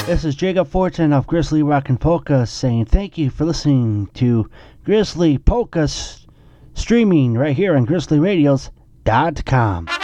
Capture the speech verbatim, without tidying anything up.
This is Jacob Fortin of Grizzly Rock and Polka saying thank you for listening to Grizzly Polka s- streaming right here on grizzly radios dot com.